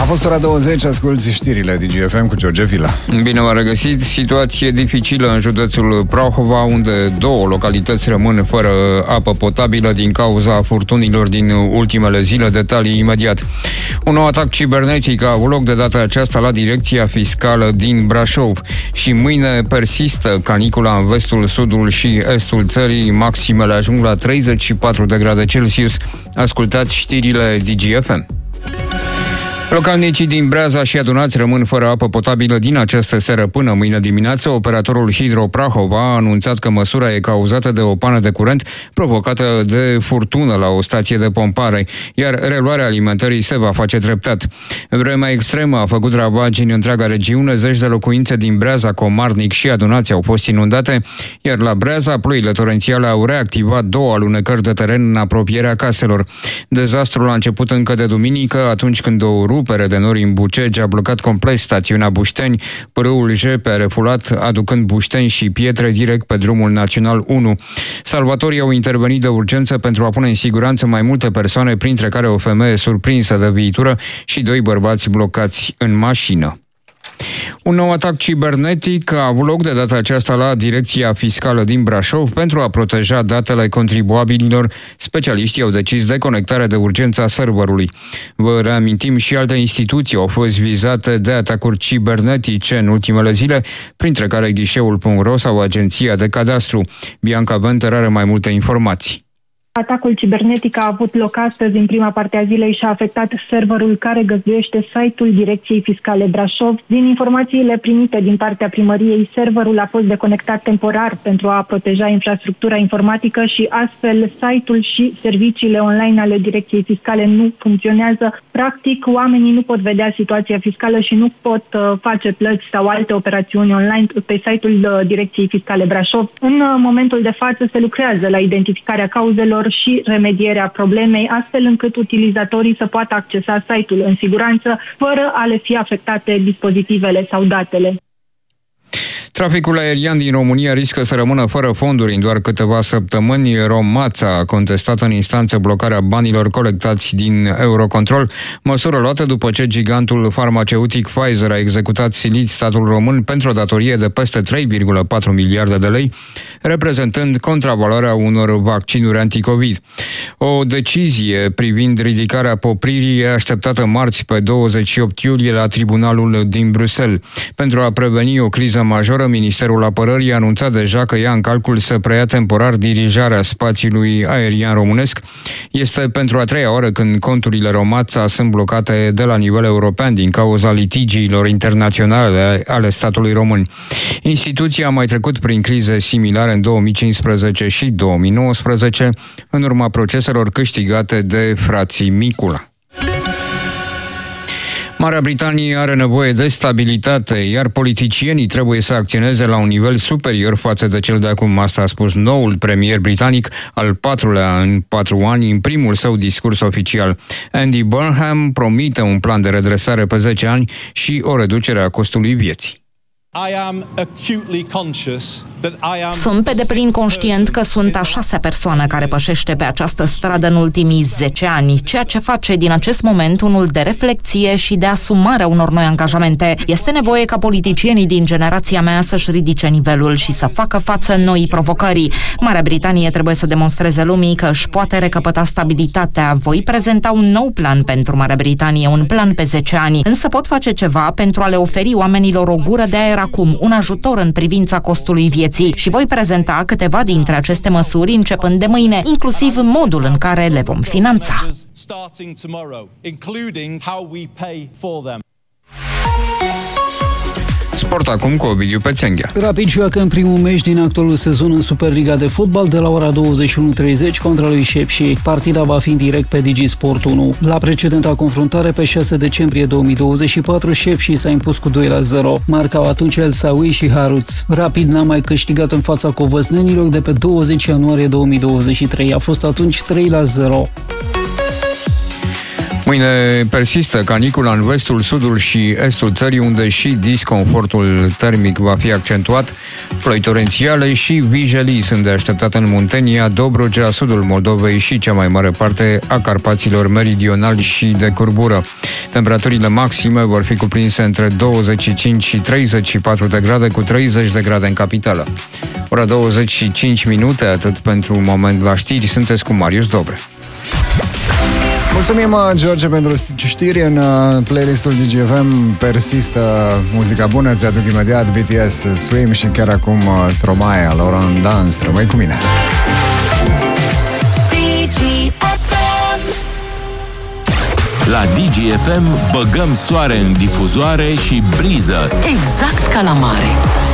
fost ora 20, asculți știrile DGFM cu George Vila. Bine v-am regăsit. Situație dificilă în județul Prahova, unde 2 localități rămân fără apă potabilă din cauza furtunilor din ultimele zile. Detalii imediat. Un nou atac cibernetic a avut loc de data aceasta la Direcția Fiscală din Brașov și mâine persistă canicula în vestul, sudul și estul țării. Maximele ajung la 34 de grade Celsius. Ascultați știrile DGFM. Localnicii din Breaza și Adunați rămân fără apă potabilă din această seară până mâine dimineață. Operatorul Hidro Prahova a anunțat că măsura e cauzată de o pană de curent provocată de furtună la o stație de pompare, iar reluarea alimentării se va face treptat. Vremea extremă a făcut ravagii în întreaga regiune. Zeci de locuințe din Breaza, Comarnic și Adunați au fost inundate, iar la Breaza ploile torențiale au reactivat 2 alunecări de teren în apropierea caselor. Dezastrul a început încă de duminică, atunci când o rupere de nori în Bucegi a blocat complet stațiunea Bușteni. Pârâul Jepe a refulat, aducând bușteni și pietre direct pe drumul național 1. Salvatorii au intervenit de urgență pentru a pune în siguranță mai multe persoane, printre care o femeie surprinsă de viitură și 2 bărbați blocați în mașină. Un nou atac cibernetic a avut loc de data aceasta la Direcția Fiscală din Brașov pentru a proteja datele contribuabililor. Specialiștii au decis deconectarea de urgență a serverului. Vă reamintim, și alte instituții au fost vizate de atacuri cibernetice în ultimele zile, printre care Ghișeul.ro sau Agenția de Cadastru. Bianca Venter are mai multe informații. Atacul cibernetic a avut loc astăzi în prima parte a zilei și a afectat serverul care găzduiește site-ul Direcției Fiscale Brașov. Din informațiile primite din partea primăriei, serverul a fost deconectat temporar pentru a proteja infrastructura informatică și astfel site-ul și serviciile online ale Direcției Fiscale nu funcționează. Practic, oamenii nu pot vedea situația fiscală și nu pot face plăți sau alte operațiuni online pe site-ul Direcției Fiscale Brașov. În momentul de față se lucrează la identificarea cauzelor și remedierea problemei, astfel încât utilizatorii să poată accesa site-ul în siguranță, fără a le fi afectate dispozitivele sau datele. Traficul aerian din România riscă să rămână fără fonduri în doar câteva săptămâni. Romața a contestat în instanță blocarea banilor colectați din Eurocontrol, măsură luată după ce gigantul farmaceutic Pfizer a executat silit statul român pentru o datorie de peste 3,4 miliarde de lei, reprezentând contravaloarea unor vaccinuri anticovid. O decizie privind ridicarea popririi e așteptată marți pe 28 iulie la tribunalul din Bruxelles. Pentru a preveni o criză majoră, Ministerul Apărării a anunțat deja că ia în calcul să preia temporar dirijarea spațiului aerian românesc. Este pentru a 3-a oară când conturile Romața sunt blocate de la nivel european din cauza litigiilor internaționale ale statului român. Instituția a mai trecut prin crize similare în 2015 și 2019, în urma proceselor câștigate de frații Micula. Marea Britanie are nevoie de stabilitate, iar politicienii trebuie să acționeze la un nivel superior față de cel de acum. Asta a spus noul premier britanic, al 4-lea în 4 ani, în primul său discurs oficial. Andy Burnham promite un plan de redresare pe 10 ani și o reducere a costului vieții. Sunt pe deplin conștient că sunt a 6-a persoană care pășește pe această stradă în ultimii 10 ani, ceea ce face din acest moment unul de reflecție și de asumare a unor noi angajamente. Este nevoie ca politicienii din generația mea să-și ridice nivelul și să facă față noii provocări. Marea Britanie trebuie să demonstreze lumii că își poate recăpăta stabilitatea. Voi prezenta un nou plan pentru Marea Britanie, un plan pe 10 ani, însă pot face ceva pentru a le oferi oamenilor o gură de aer acum, un ajutor în privința costului vieții și voi prezenta câteva dintre aceste măsuri începând de mâine, inclusiv modul în care le vom finanța. Sport acum cu Ovidiu Pețenghea. Rapid joacă în primul meci din actualul sezon în Superliga de fotbal de la ora 21:30 contra lui Sepsi. Partida va fi în direct pe DigiSport 1. La precedenta confruntare pe 6 decembrie 2024, Sepsi s-a impus cu 2-0. Marcau atunci El Sawi și Haruț. Rapid n-a mai câștigat în fața covăsnenilor de pe 20 ianuarie 2023. A fost atunci 3-0. Mâine persistă canicula în vestul, sudul și estul țării, unde și disconfortul termic va fi accentuat. Ploi torențiale și vijelii sunt de așteptat în Muntenia, Dobrogea, sudul Moldovei și cea mai mare parte a Carpaților meridionali și de curbură. Temperaturile maxime vor fi cuprinse între 25 și 34 de grade, cu 30 de grade în capitală. Ora 25 minute, atât pentru un moment la știri. Sunteți cu Marius Dobre. Mulțumim, George, pentru știri. În playlistul DGFM persistă muzica bună. Îți aduc imediat BTS Swim și chiar acum Stromae, Laurent Dance. Rămâi cu mine. La DGFM băgăm soare în difuzoare și briză. Exact ca la mare.